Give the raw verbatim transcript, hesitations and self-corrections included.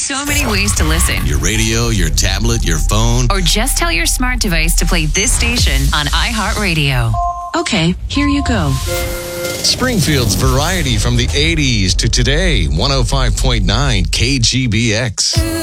so many ways to listen. Your radio, your tablet, your phone. Or just tell your smart device to play this station on iHeartRadio. Okay, here you go. Springfield's variety from the eighties to today. one oh five point nine K G B X.